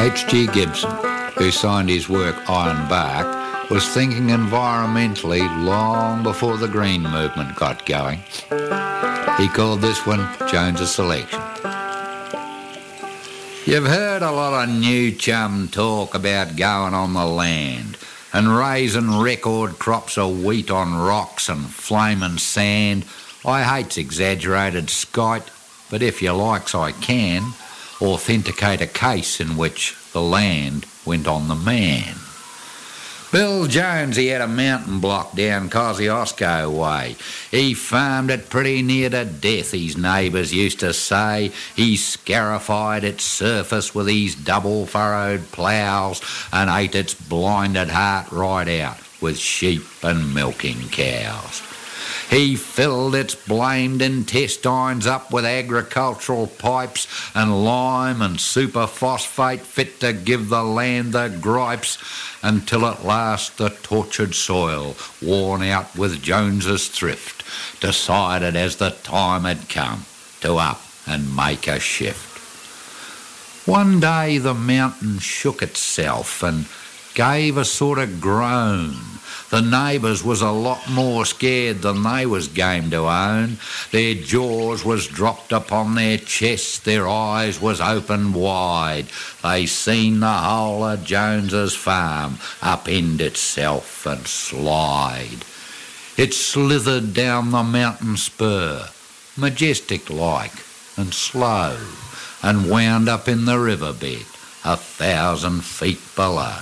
H.G. Gibson, who signed his work Iron Bark, was thinking environmentally long before the green movement got going. He called this one Jones's Selection. You've heard a lot of new chum talk about going on the land and raising record crops of wheat on rocks and flaming sand. I hates exaggerated skite, but if you likes I can authenticate a case in which the land went on the man. Bill Jones, he had a mountain block down Kosciuszko way. He farmed it pretty near to death, his neighbours used to say. He scarified its surface with his double-furrowed ploughs and ate its blinded heart right out with sheep and milking cows. He filled its blamed intestines up with agricultural pipes and lime and superphosphate fit to give the land the gripes, until at last the tortured soil, worn out with Jones's thrift, decided as the time had come to up and make a shift. One day the mountain shook itself and gave a sort of groan. The neighbours was a lot more scared than they was game to own. Their jaws was dropped upon their chests, their eyes was open wide. They seen the whole of Jones's farm upend itself and slide. It slithered down the mountain spur, majestic-like and slow, and wound up in the riverbed 1,000 feet below.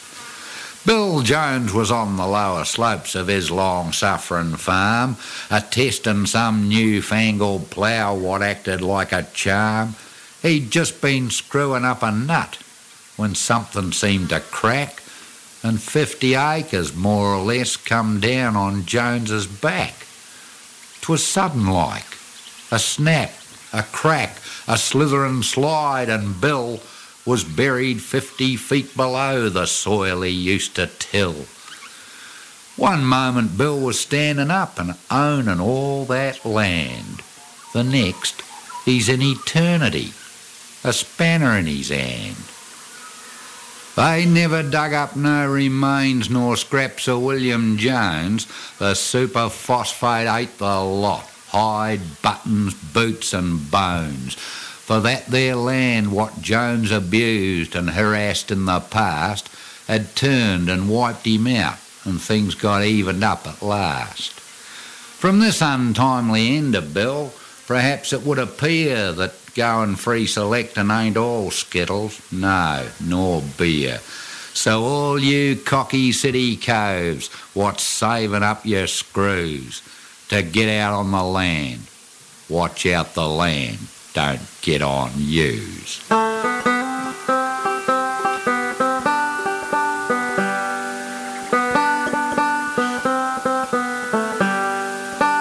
Bill Jones was on the lower slopes of his long-suffering farm, a-testing some new-fangled plough what acted like a charm. He'd just been screwing up a nut when something seemed to crack, and 50 acres, more or less, come down on Jones's back. 'Twas sudden-like, a snap, a crack, a slithering slide, and Bill was buried 50 feet below the soil he used to till. One moment Bill was standing up and owning all that land. The next, he's in eternity, a spanner in his hand. They never dug up no remains nor scraps of William Jones. The superphosphate ate the lot, hide, buttons, boots and bones. For that there land what Jones abused and harassed in the past had turned and wiped him out, and things got evened up at last. From this untimely end of Bill, perhaps it would appear that going free selecting ain't all skittles, no, nor beer. So all you cocky city coves what's saving up your screws to get out on the land, watch out the land don't get on yous.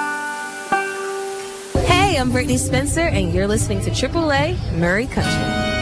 Hey, I'm Brittany Spencer, and you're listening to AAA Murray Country.